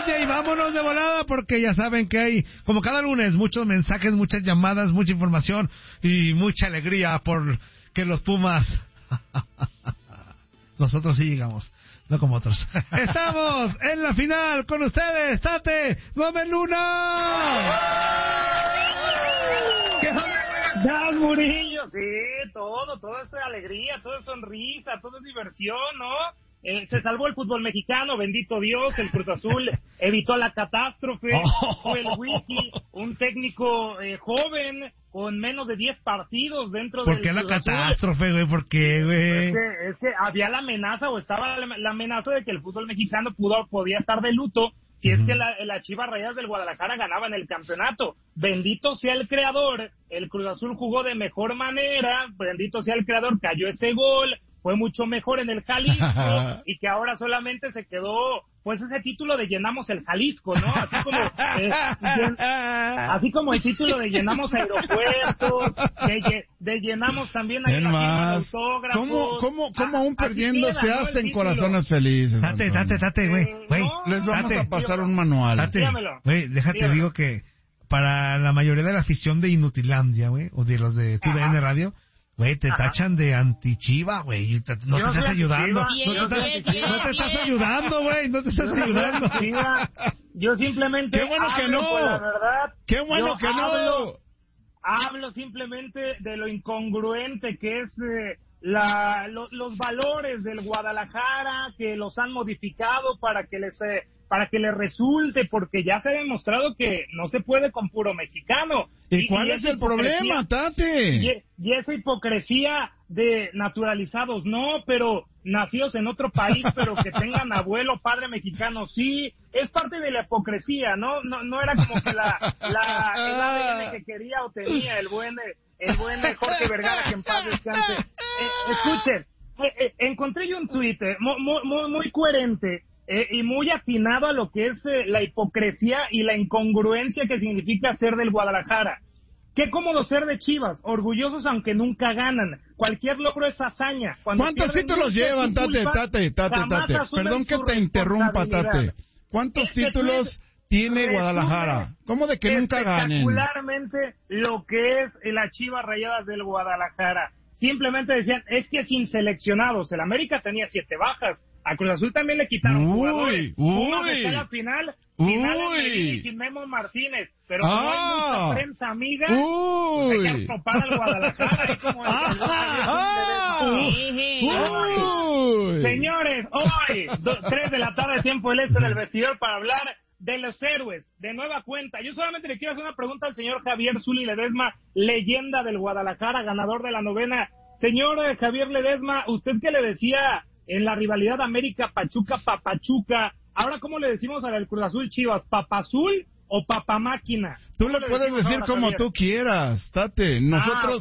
Nutilandia y vámonos de volada porque ya saben que hay, como cada lunes, muchos mensajes, muchas llamadas, mucha información y mucha alegría por que los Pumas nosotros sí llegamos, no como otros. Estamos en la final con ustedes, Tate Gómez Luna. ¿Qué onda, Murillo? Sí, todo es alegría, todo es sonrisa, todo es diversión, ¿no? Se salvó el fútbol mexicano, bendito Dios, el Cruz Azul evitó la catástrofe, fue el Wiki, un técnico joven con menos de 10 partidos dentro del ¿Por qué la Cruz Azul. catástrofe, güey? ¿Por qué, güey? Es que había la amenaza o estaba la amenaza de que el fútbol mexicano podía estar de luto si es que la Chivas Rayadas del Guadalajara ganaban el campeonato. Bendito sea el creador, el Cruz Azul jugó de mejor manera, bendito sea el creador, cayó ese gol, fue mucho mejor en el Jalisco y que ahora solamente se quedó pues ese título de llenamos el Jalisco, ¿no? Así como el título de llenamos aeropuertos, de llenamos también a la autógrafos. ¿Cómo aún perdiendo se hacen corazones felices? Tate, güey. Les vamos a pasar un manual. Tate, güey, déjate digo que para la mayoría de la afición de Inutilandia, güey, o de los de TUDN Radio, güey, te tachan de anti-Chiva, güey. No te estás ayudando. No te estás ayudando, güey. No te estás ayudando. Yo simplemente. ¡Qué bueno que no! Pues, la verdad, ¡Qué bueno que no! Hablo simplemente de lo incongruente que es los valores del Guadalajara, que los han modificado para que les resulte, porque ya se ha demostrado que no se puede con puro mexicano. ¿Y cuál es el problema, Tate? Y esa hipocresía de naturalizados, no, pero nacidos en otro país, pero que tengan abuelo, padre mexicano, sí, es parte de la hipocresía, ¿no? No era como que el ADN que quería o tenía el buen Jorge Vergara, que en paz descanse. Escuchen, encontré yo un tuit muy coherente, y muy atinado a lo que es la hipocresía y la incongruencia que significa ser del Guadalajara. Qué cómodo ser de Chivas, orgullosos aunque nunca ganan. Cualquier logro es hazaña. ¿Cuántos títulos llevan, Tate? Perdón que te interrumpa, Tate. ¿Cuántos títulos tiene Guadalajara? ¿Cómo de que nunca ganen? Espectacularmente lo que es las Chivas Rayadas del Guadalajara. Simplemente decían, es que sin seleccionados, el América tenía 7 bajas, a Cruz Azul también le quitaron jugadores, uno de la final y sin Memo Martínez, pero como hay mucha prensa amiga, pues hay que topar al Guadalajara, Señores, hoy, 3 de la tarde, tiempo del este en el vestidor para hablar de los héroes, de nueva cuenta. Yo solamente le quiero hacer una pregunta al señor Javier Zuli Ledesma, leyenda del Guadalajara, ganador de la 9ª. Señor Javier Ledesma, ¿usted qué le decía en la rivalidad América-Pachuca-Papachuca? Ahora, ¿cómo le decimos a la Cruz Azul Chivas? ¿Papazul o Papamáquina? Tú le puedes decir como Javier? Tú quieras, Tate. Nosotros,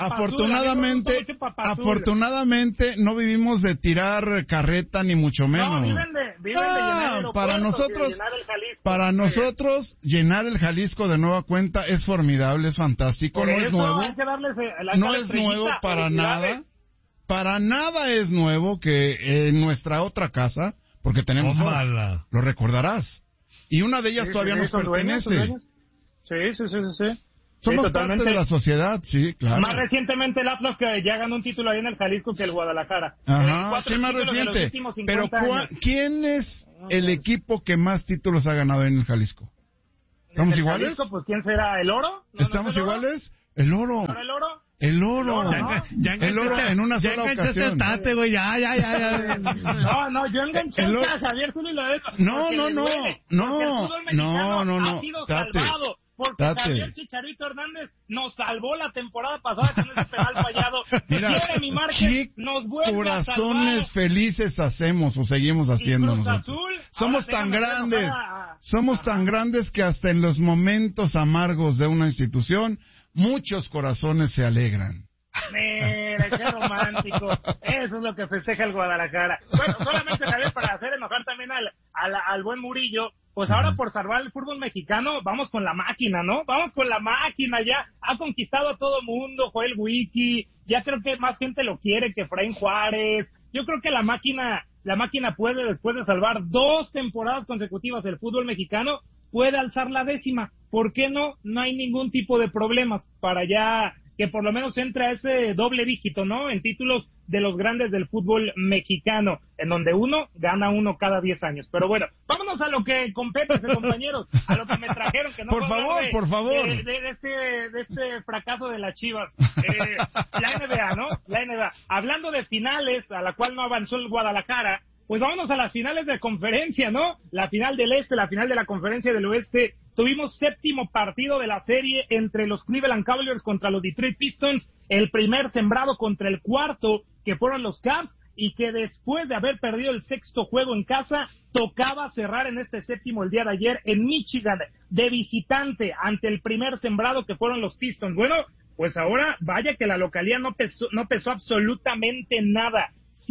afortunadamente, no vivimos de tirar carreta ni mucho menos. No, viven de llenar para nosotros, llenar el Jalisco. Para nosotros, llenar el Jalisco de nueva cuenta es formidable, es fantástico. Por no eso es nuevo. No es nuevo para nada. Para nada es nuevo que en nuestra otra casa, porque tenemos dos, lo recordarás. Y una de ellas todavía nos pertenece. Sí. Somos parte de la sociedad, sí, claro. Más recientemente el Atlas, que ya ganó un título ahí en el Jalisco, que el Guadalajara. Ajá, sí, más reciente. Pero ¿quién es el equipo que más títulos ha ganado en el Jalisco? ¿Estamos iguales? Jalisco, pues ¿quién será? ¿El Oro? ¿Estamos iguales? El Oro. ¿No el Oro? El oro. El oro en una sola ocasión. Tate, güey, ya. No, yo enganché a Javier Zuli Ledesma. No. Ha sido salvado. Porque Javier Chicharito Hernández nos salvó la temporada pasada con ese penal fallado. Mira, Jeremy Márquez nos vuelve corazones a salvar. Felices hacemos o seguimos haciendo nosotros. Somos tan grandes. Somos tan grandes que hasta en los momentos amargos de una institución, muchos corazones se alegran. Mira, qué romántico. Eso es lo que festeja el Guadalajara. Bueno, solamente Javier, para hacer enojar también al buen Murillo, pues ahora por salvar el fútbol mexicano, vamos con la máquina, ¿no? Vamos con la máquina, ya ha conquistado a todo mundo, Joel Wiki, ya creo que más gente lo quiere que Efraín Juárez. Yo creo que la máquina la máquina puede, después de salvar 2 temporadas consecutivas del fútbol mexicano, puede alzar la 10ª. ¿Por qué no? No hay ningún tipo de problemas para ya que por lo menos entre a ese doble dígito, ¿no? En títulos de los grandes del fútbol mexicano, en donde uno gana uno cada 10 años. Pero bueno, vámonos a lo que compete, compañeros, a lo que me trajeron, que no por favor. De este fracaso de las Chivas. La NBA, ¿no? La NBA. Hablando de finales, a la cual no avanzó el Guadalajara, pues vámonos a las finales de conferencia, ¿no? La final del Este, la final de la conferencia del Oeste. Tuvimos 7º partido de la serie entre los Cleveland Cavaliers contra los Detroit Pistons, el primer sembrado contra el 4º, que fueron los Cavs, y que después de haber perdido el 6º juego en casa, tocaba cerrar en este 7º el día de ayer en Michigan, de visitante, ante el primer sembrado que fueron los Pistons. Bueno, pues ahora vaya que la localía no pesó absolutamente nada.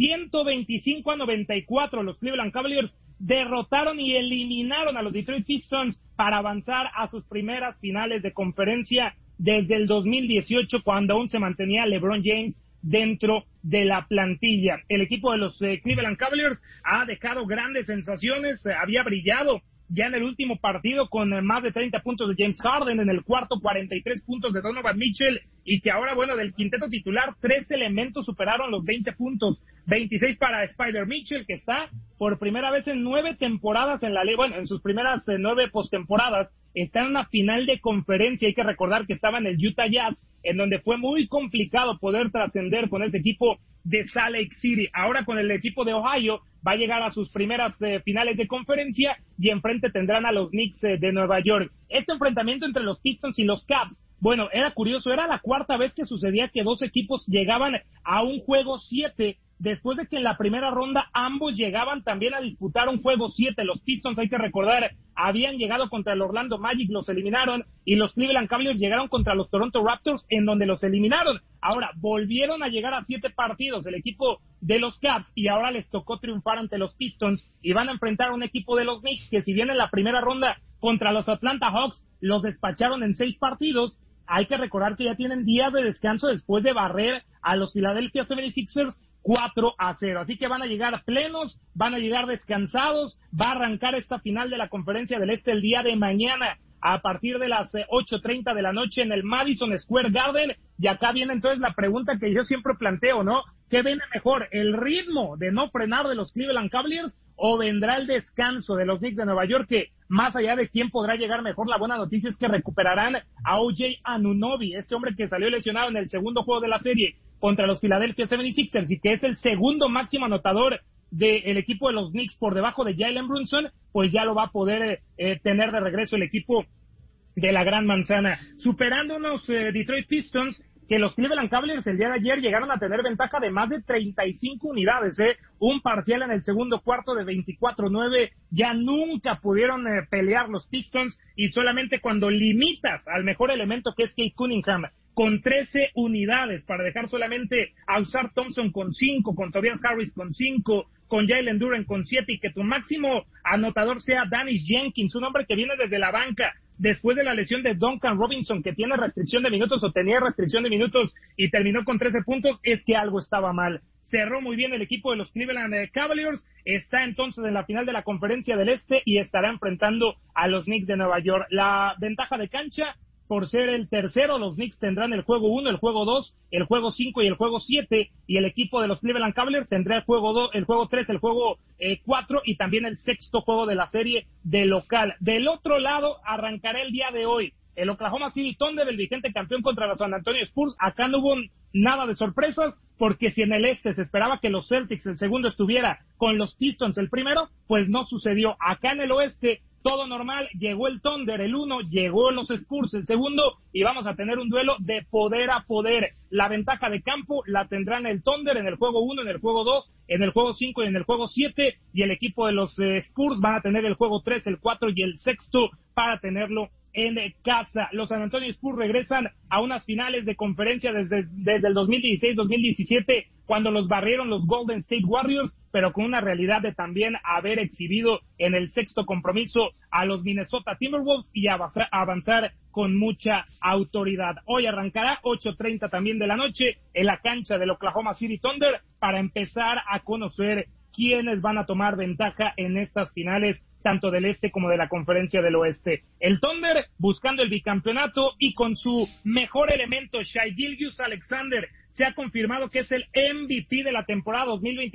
125-94, los Cleveland Cavaliers derrotaron y eliminaron a los Detroit Pistons para avanzar a sus primeras finales de conferencia desde el 2018, cuando aún se mantenía LeBron James dentro de la plantilla. El equipo de los Cleveland Cavaliers ha dejado grandes sensaciones, había brillado ya en el último partido con más de 30 puntos de James Harden, en el cuarto 43 puntos de Donovan Mitchell, y que ahora, bueno, del quinteto titular, 3 elementos superaron los 20 puntos, 26 para Spider Mitchell, que está por primera vez en 9 temporadas en la liga, bueno, en sus primeras 9 postemporadas, está en una final de conferencia. Hay que recordar que estaba en el Utah Jazz, en donde fue muy complicado poder trascender con ese equipo de Salt Lake City. Ahora con el equipo de Ohio va a llegar a sus primeras finales de conferencia, y enfrente tendrán a los Knicks de Nueva York. Este enfrentamiento entre los Pistons y los Cavs, bueno, era curioso, era la 4ª vez que sucedía que 2 equipos llegaban a un juego 7, después de que en la primera ronda ambos llegaban también a disputar un juego 7. Los Pistons, hay que recordar, habían llegado contra el Orlando Magic, los eliminaron, y los Cleveland Cavaliers llegaron contra los Toronto Raptors, en donde los eliminaron. Ahora volvieron a llegar a 7 partidos el equipo de los Cavs, y ahora les tocó triunfar ante los Pistons, y van a enfrentar a un equipo de los Knicks que, si bien en la primera ronda contra los Atlanta Hawks los despacharon en 6 partidos, hay que recordar que ya tienen días de descanso después de barrer a los Philadelphia 76ers 4-0. Así que van a llegar plenos, van a llegar descansados. Va a arrancar esta final de la Conferencia del Este el día de mañana a partir de las 8:30 de la noche en el Madison Square Garden. Y acá viene entonces la pregunta que yo siempre planteo, ¿no? ¿Qué viene mejor, el ritmo de no frenar de los Cleveland Cavaliers o vendrá el descanso de los Knicks de Nueva York? Que más allá de quién podrá llegar mejor, la buena noticia es que recuperarán a O.J. Anunoby, este hombre que salió lesionado en el segundo juego de la serie contra los Philadelphia 76ers, y que es el segundo máximo anotador del equipo de los Knicks por debajo de Jalen Brunson. Pues ya lo va a poder tener de regreso el equipo de la Gran Manzana, superando unos Detroit Pistons que los Cleveland Cavaliers el día de ayer llegaron a tener ventaja de más de 35 unidades, un parcial en el segundo cuarto de 24-9, ya nunca pudieron pelear los Pistons, y solamente cuando limitas al mejor elemento, que es Kate Cunningham, con 13 unidades, para dejar solamente a Ausar Thompson con 5, con Tobias Harris con 5, con Jalen Duren con 7, y que tu máximo anotador sea Dennis Jenkins, un hombre que viene desde la banca después de la lesión de Duncan Robinson, que tiene restricción de minutos, o tenía restricción de minutos, y terminó con 13 puntos, es que algo estaba mal. Cerró muy bien el equipo de los Cleveland Cavaliers, está entonces en la final de la Conferencia del Este y estará enfrentando a los Knicks de Nueva York. La ventaja de cancha, por ser el tercero, los Knicks tendrán el juego 1, el juego 2, el juego 5 y el juego 7, y el equipo de los Cleveland Cavaliers tendrá el juego 2, el juego 3, el juego 4 y también el sexto juego de la serie de local. Del otro lado, arrancará el día de hoy el Oklahoma City Thunder, el vigente campeón, contra los San Antonio Spurs. Acá no hubo nada de sorpresas, porque si en el este se esperaba que los Celtics el segundo estuviera con los Pistons el primero, pues no sucedió. Acá en el oeste todo normal, llegó el Thunder el 1, llegó los Spurs el segundo, y vamos a tener un duelo de poder a poder. La ventaja de campo la tendrán el Thunder en el juego 1, en el juego 2, en el juego 5 y en el juego 7, y el equipo de los Spurs van a tener el juego 3, el 4 y el sexto para tenerlo en casa. Los San Antonio Spurs regresan a unas finales de conferencia desde el 2016-2017, cuando los barrieron los Golden State Warriors, pero con una realidad de también haber exhibido en el sexto compromiso a los Minnesota Timberwolves y avanzar con mucha autoridad. Hoy arrancará 8:30 también de la noche en la cancha del Oklahoma City Thunder, para empezar a conocer quiénes van a tomar ventaja en estas finales, tanto del este como de la Conferencia del Oeste. El Thunder buscando el bicampeonato y con su mejor elemento, Shai Gilgeous-Alexander, se ha confirmado que es el MVP de la temporada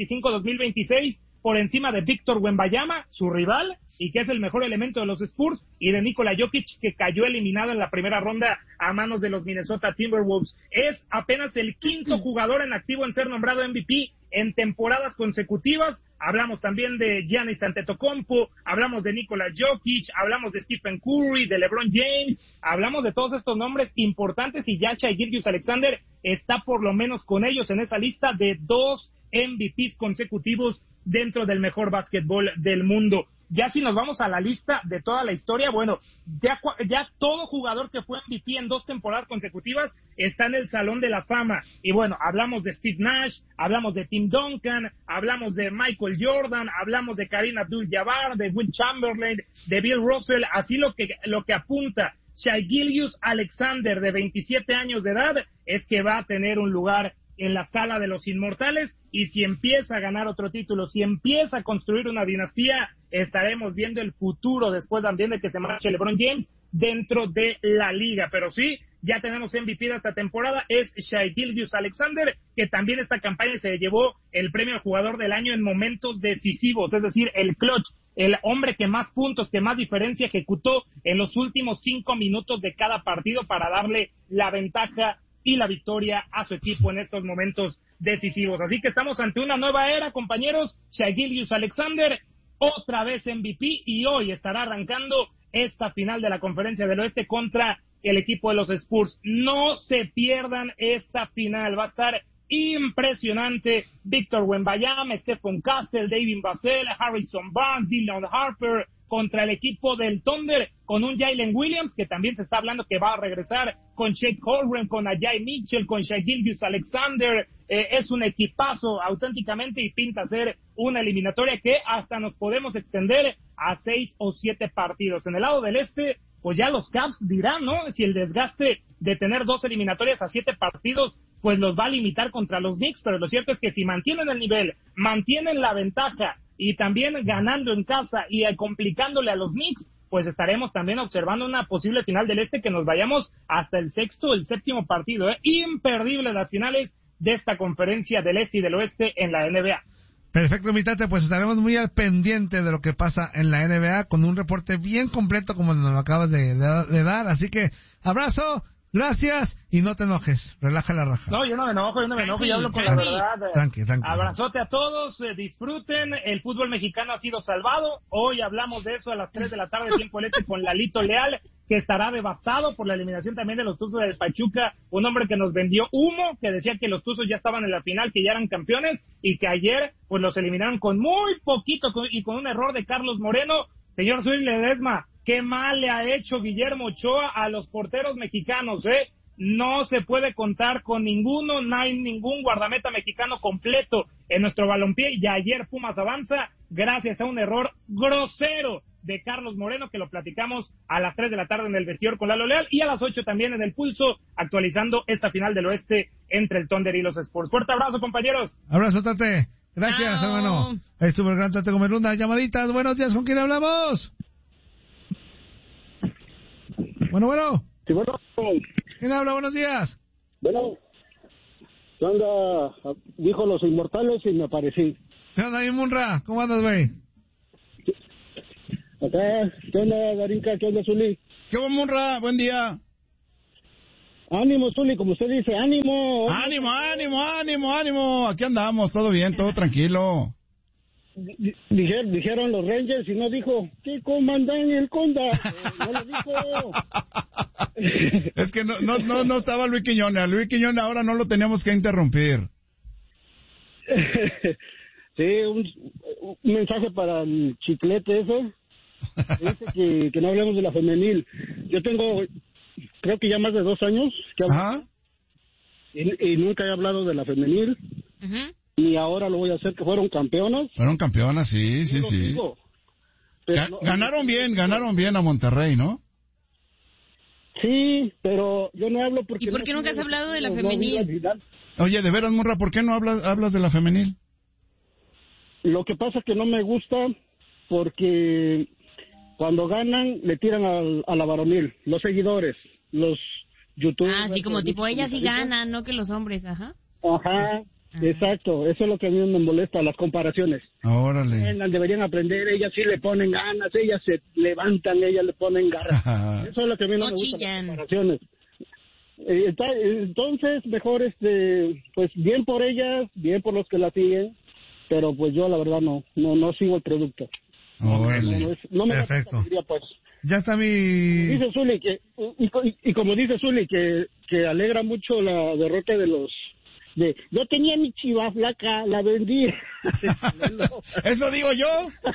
2025-2026, por encima de Víctor Wembanyama, su rival, y que es el mejor elemento de los Spurs, y de Nikola Jokic, que cayó eliminado en la primera ronda a manos de los Minnesota Timberwolves. Es apenas el quinto jugador en activo en ser nombrado MVP en temporadas consecutivas. Hablamos también de Giannis Antetokounmpo, hablamos de Nikola Jokic, hablamos de Stephen Curry, de LeBron James, hablamos de todos estos nombres importantes, y ya Shai Gilgeous-Alexander está por lo menos con ellos en esa lista de 2 MVPs consecutivos dentro del mejor básquetbol del mundo. Ya si nos vamos a la lista de toda la historia, bueno, ya todo jugador que fue MVP en 2 temporadas consecutivas está en el Salón de la Fama. Y bueno, hablamos de Steve Nash, hablamos de Tim Duncan, hablamos de Michael Jordan, hablamos de Kareem Abdul-Jabbar, de Will Chamberlain, de Bill Russell. Así lo que apunta Shai Gilgeous-Alexander, de 27 años de edad, es que va a tener un lugar en la sala de los inmortales, y si empieza a ganar otro título, si empieza a construir una dinastía, estaremos viendo el futuro después también de que se marche LeBron James dentro de la liga. Pero sí, ya tenemos MVP de esta temporada, es Shai Gilgeous-Alexander, que también esta campaña se llevó el premio al jugador del año en momentos decisivos, es decir, el clutch, el hombre que más puntos, que más diferencia ejecutó en los últimos 5 minutos de cada partido para darle la ventaja y la victoria a su equipo en estos momentos decisivos. Así que estamos ante una nueva era, compañeros. Shai Gilgeous-Alexander, otra vez MVP, y hoy estará arrancando esta final de la Conferencia del Oeste contra el equipo de los Spurs. No se pierdan esta final, va a estar impresionante. Víctor Wembanyama, Stephon Castle, David Vassell, Harrison Barnes, Dylan Harper, contra el equipo del Thunder, con un Jalen Williams, que también se está hablando que va a regresar, con Shake Holmgren, con Ajay Mitchell, con Shai Gilgeous-Alexander. Es un equipazo auténticamente, y pinta ser una eliminatoria que hasta nos podemos extender a 6 o 7 partidos. En el lado del este, pues ya los Cavs dirán, ¿no?, si el desgaste de tener 2 eliminatorias a 7 partidos pues los va a limitar contra los Knicks, pero lo cierto es que si mantienen el nivel, mantienen la ventaja, y también ganando en casa y complicándole a los Knicks, pues estaremos también observando una posible final del este, que nos vayamos hasta el 6º o el 7º partido. Imperdible las finales de esta Conferencia del Este y del Oeste en la NBA. Perfecto, mi Tate, pues estaremos muy al pendiente de lo que pasa en la NBA, con un reporte bien completo como nos lo acabas de dar. Así que, abrazo, gracias, y no te enojes, relaja la raja. No, yo no me enojo, yo hablo con la verdad. Tranqui. Abrazote a todos, disfruten, el fútbol mexicano ha sido salvado. Hoy hablamos de eso a las 3 de la tarde, tiempo del este, con Lalito Leal, que estará devastado por la eliminación también de los Tuzos del Pachuca, un hombre que nos vendió humo, que decía que los Tuzos ya estaban en la final, que ya eran campeones, y que ayer pues los eliminaron con muy poquito, y con un error de Carlos Moreno. Señor Zuli Ledesma, qué mal le ha hecho Guillermo Ochoa a los porteros mexicanos, No se puede contar con ninguno, no hay ningún guardameta mexicano completo en nuestro balompié, y ayer Pumas avanza gracias a un error grosero de Carlos Moreno, que lo platicamos a las 3 de la tarde en el vestidor con Lalo Leal, y a las 8 también en el Pulso, actualizando esta final del Oeste entre el Thunder y los Spurs. Fuerte abrazo, compañeros. Abrazo, Tate. Gracias, hermano. Es súper gran Tate Gómez Luna. Llamaditas, buenos días, ¿con quién hablamos? Bueno. Sí, bueno. ¿Quién habla? Buenos días. Bueno, ¿qué onda? Dijo los inmortales y me aparecí. ¿Qué onda, Munra? ¿Cómo andas, güey? Acá, ¿qué onda, Darinka? ¿Qué onda, Zuli? ¿Qué onda, Munra? Buen día. Ánimo, Zuli, como usted dice, ánimo. Ánimo. Aquí andamos, todo bien, todo tranquilo. Dijeron los Rangers y no dijo, ¿qué comandan el Conda? No lo dijo. Es que no estaba Luis Quiñones. A Luis Quiñones ahora no lo teníamos que interrumpir. Sí, un mensaje para el chiclete ese. Dice que no hablemos de la femenil. Yo tengo, creo que ya más de 2 años que hablo, y nunca he hablado de la femenil. Y ahora lo voy a hacer, que fueron campeonas. Sí. Ganaron bien a Monterrey, ¿no? Sí, pero yo no hablo porque... ¿Y por qué nunca has hablado de la femenil? Oye, de veras, Murra, ¿por qué no hablas de la femenil? Lo que pasa es que no me gusta porque cuando ganan le tiran a la varonil, los seguidores, los youtubers. Ah, sí, como tipo ellas sí ganan, no que los hombres, ajá. Ajá, exacto, eso es lo que a mí me molesta, las comparaciones. Órale. Deberían aprender, ellas sí le ponen ganas, ellas se levantan, ellas le ponen ganas. Eso es lo que a mí no me gusta, las comparaciones. Entonces, mejor, pues bien por ellas, bien por los que la siguen, pero pues yo la verdad no sigo el producto. Órale. No me Perfecto. Alegría, pues. Ya está mi... Dice Zuli y como dice Zuli que alegra mucho la derrota de los... yo tenía mi chiva flaca, la vendí. ¿Eso digo yo?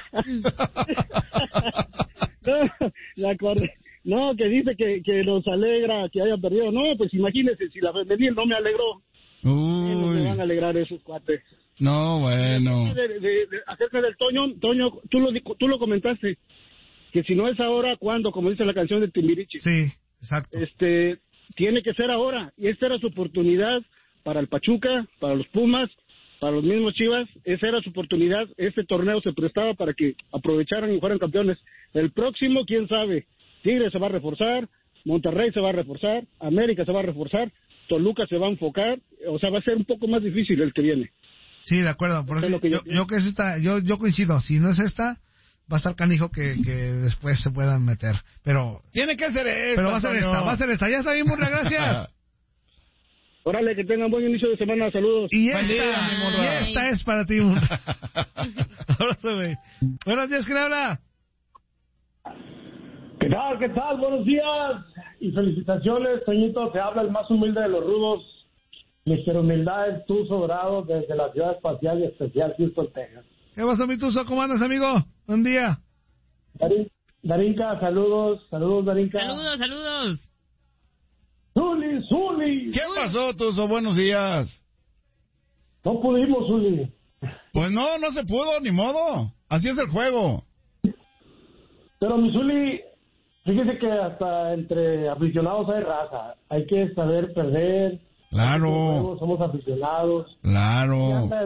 La acordé. No, que dice que nos alegra que haya perdido. No, pues imagínese, si la femenil no me alegró, no me van a alegrar esos cuates. No, bueno. Acerca del Toño, tú lo comentaste, que si no es ahora, ¿cuándo? Como dice la canción de Timbiriche. Sí, exacto. Tiene que ser ahora, y esta era su oportunidad para el Pachuca, para los Pumas, para los mismos Chivas, esa era su oportunidad, este torneo se prestaba para que aprovecharan y fueran campeones. El próximo, quién sabe. Tigres se va a reforzar, Monterrey se va a reforzar, América se va a reforzar, Toluca se va a enfocar, o sea, va a ser un poco más difícil el que viene. Sí, de acuerdo, por eso yo coincido, si no es esta, va a estar canijo que después se puedan meter, pero... Tiene que ser esta, pero va a ser esta, ya está bien, Murra, gracias. Órale, que tengan buen inicio de semana, saludos. Y esta es para ti, Murra. Buenos días, ¿quién habla? ¿Qué tal? Buenos días y felicitaciones, Toñito. Te habla el más humilde de los rudos, Mr. Humildad, el Tuzo Dorado, desde la ciudad espacial y especial Houston, Texas. ¿Qué pasó, mi Tuzo? ¿Cómo andas, amigo? Buen día. Darinka, saludos, Darinka. Saludos. Zuli. ¿Qué pasó, Tuzo? Buenos días. No pudimos, Zuli. Pues no se pudo, ni modo. Así es el juego. Pero, mi Zuli, fíjese que hasta entre aficionados hay raza. Hay que saber perder. Claro. Somos aficionados. Claro. Y hasta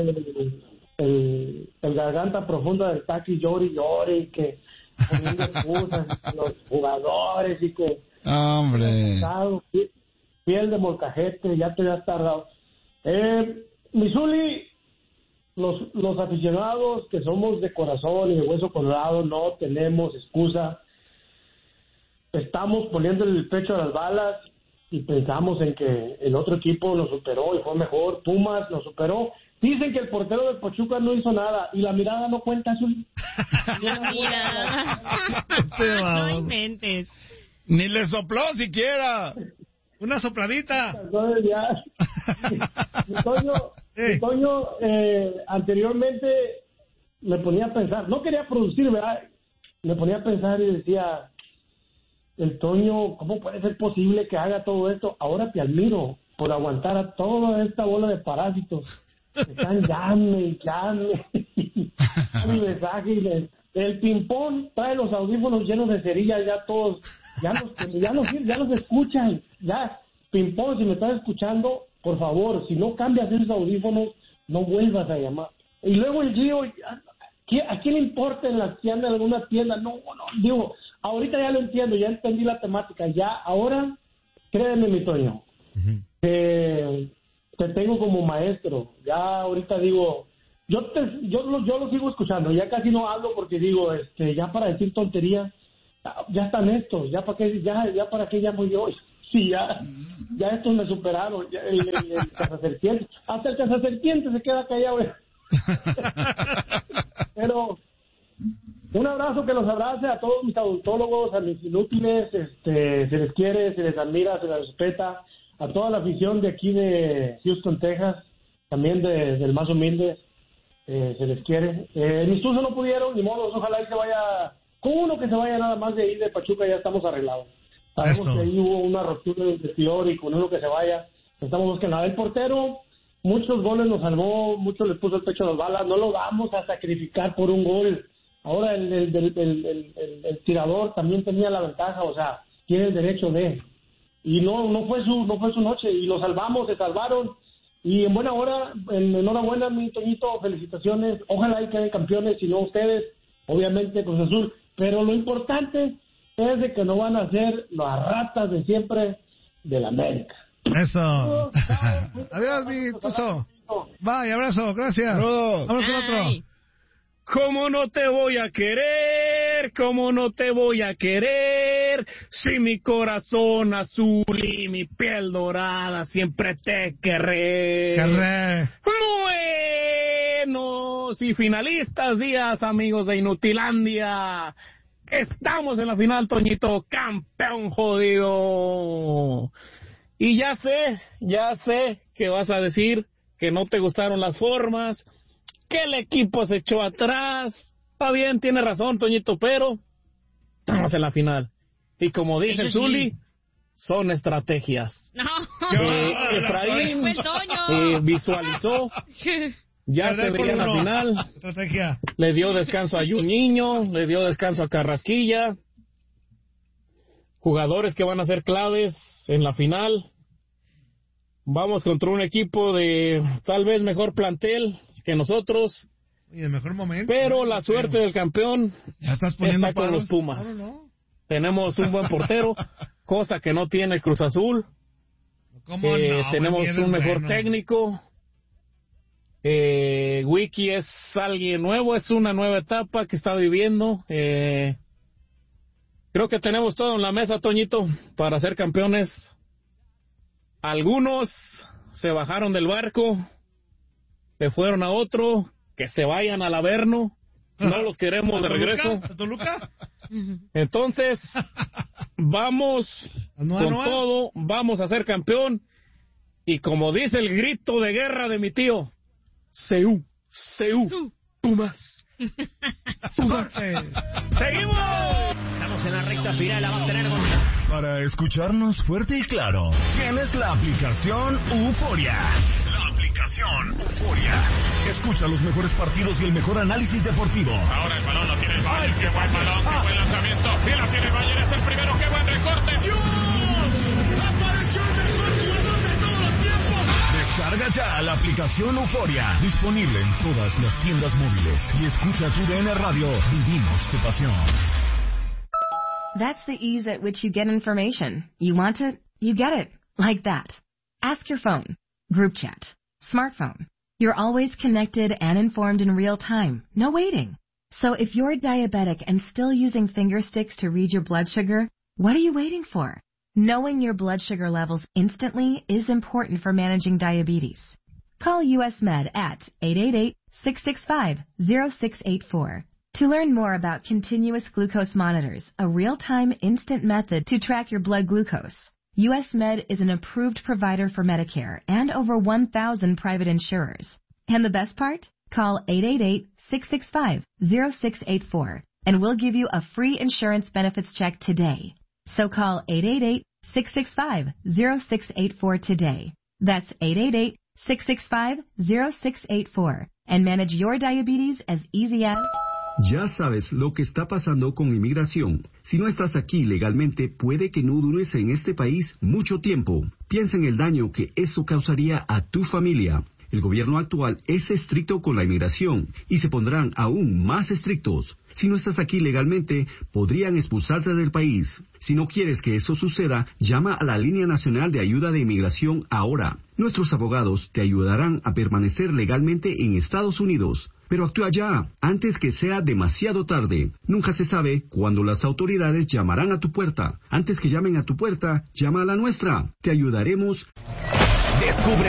el garganta profunda del Taqui llore, que poniendo excusas los jugadores y que... Hombre. Piel de molcajete, ya te has tardado. Mi Zuli, los aficionados que somos de corazón y de hueso colorado no tenemos excusa. Estamos poniéndole el pecho a las balas y pensamos en que el otro equipo nos superó y fue mejor. Pumas nos superó. Dicen que el portero del Pachuca no hizo nada y la mirada no cuenta, Zuli. La mirada. No inventes. Ni le sopló siquiera. Una sopladita. Entonces ya. Mi Toño, anteriormente me ponía a pensar, no quería producir, ¿verdad? Me ponía a pensar y decía, el Toño, ¿cómo puede ser posible que haga todo esto? Ahora te admiro por aguantar a toda esta bola de parásitos. Están llame. Mi mensaje y el ping-pong trae los audífonos llenos de cerillas, ya todos, ya los escuchan. Ya, ping-pong, si me estás escuchando, por favor, si no cambias esos audífonos, no vuelvas a llamar. Y luego el Gio, ¿a quién le importa en la tienda, en alguna tienda? No, digo, ahorita ya lo entiendo, ya entendí la temática, ya, ahora, créeme, mi Toño, te tengo como maestro, ya ahorita digo, yo lo sigo escuchando, ya casi no hablo porque digo, ya para decir tonterías, ya están estos, ya para qué llamo yo. Sí, ya estos me superaron, ya el cazaserpiente, hasta el cazaserpiente se queda callado. Pero un abrazo que los abrace a todos mis odontólogos, a mis inútiles, se les quiere, se les admira, se les respeta, a toda la afición de aquí de Houston, Texas, también del más humilde, se les quiere. Mis Tuzos no pudieron, ni modo, ojalá y se vaya, con uno que se vaya nada más de ahí de Pachuca ya estamos arreglados. Sabemos que ahí hubo una ruptura del vestidor y con uno que se vaya, estamos buscando. El portero, muchos goles nos salvó, muchos le puso el pecho a las balas, no lo vamos a sacrificar por un gol. Ahora el tirador también tenía la ventaja, o sea, tiene el derecho de... Y no fue su noche, y lo salvamos, se salvaron, Y en buena hora, enhorabuena, mi Toñito, felicitaciones. Ojalá y queden campeones, si no ustedes, obviamente Cruz Azul. Pero lo importante es de que no van a ser las ratas de siempre de la América. Eso. Adiós, mi Tuzo. Bye, abrazo, gracias. Vamos con otro. ¿Cómo no te voy a querer? ¿Cómo no te voy a querer? Si mi corazón azul y mi piel dorada siempre te querré. Buenos y finalistas días, amigos de Inutilandia. Estamos en la final, Toñito, campeón jodido. Y ya sé que vas a decir que no te gustaron las formas, que el equipo se echó atrás. Está bien, tiene razón, Toñito, pero estamos en la final. Y como dice el Zuli, son estrategias. No. Efraín visualizó, ya se veía en la final. Estrategia. Le dio descanso a Juninho, le dio descanso a Carrasquilla. Jugadores que van a ser claves en la final. Vamos contra un equipo de tal vez mejor plantel que nosotros. Y el mejor momento. Pero la suerte del campeón ya estás poniendo está con los Pumas. No. Tenemos un buen portero, cosa que no tiene el Cruz Azul. Tenemos un mejor técnico. Wiki es alguien nuevo, es una nueva etapa que está viviendo. Creo que tenemos todo en la mesa, Toñito, para ser campeones. Algunos se bajaron del barco, se fueron a otro, que se vayan al Averno, no los queremos de regreso. ¿Toluca? Entonces, vamos con todo, vamos a ser campeón, y como dice el grito de guerra de mi tío, Seú, Pumas. Pumas. ¡Seguimos! Estamos en la recta final, la va a tener Para escucharnos fuerte y claro, tienes la aplicación Euforia. La aplicación Euforia. Escucha los mejores partidos y el mejor análisis deportivo. Ahora el balón lo tiene el Bayern. ¡Qué buen balón! ¡Qué buen lanzamiento! ¡Y la tiene el Bayern! ¡Es el primero! ¡Qué buen recorte! ¡Dios! ¡Apareció el mejor jugador de todos los tiempos! Descarga ya la aplicación Euforia. Disponible en todas las tiendas móviles. Y escucha tu DN Radio. Vivimos tu pasión. That's the ease at which you get information. You want it, you get it. Like that. Ask your phone. Group chat. Smartphone. You're always connected and informed in real time. No waiting. So if you're diabetic and still using finger sticks to read your blood sugar, what are you waiting for? Knowing your blood sugar levels instantly is important for managing diabetes. Call US Med at 888-665-0684. To learn more about continuous glucose monitors, a real-time instant method to track your blood glucose, US Med is an approved provider for Medicare and over 1,000 private insurers. And the best part? Call 888-665-0684 and we'll give you a free insurance benefits check today. So call 888-665-0684 today. That's 888-665-0684 and manage your diabetes as easy as... Ya sabes lo que está pasando con inmigración. Si no estás aquí legalmente, puede que no dures en este país mucho tiempo. Piensa en el daño que eso causaría a tu familia. El gobierno actual es estricto con la inmigración y se pondrán aún más estrictos. Si no estás aquí legalmente, podrían expulsarte del país. Si no quieres que eso suceda, llama a la Línea Nacional de Ayuda de Inmigración ahora. Nuestros abogados te ayudarán a permanecer legalmente en Estados Unidos. Pero actúa ya, antes que sea demasiado tarde. Nunca se sabe cuándo las autoridades llamarán a tu puerta. Antes que llamen a tu puerta, llama a la nuestra. Te ayudaremos. Descubre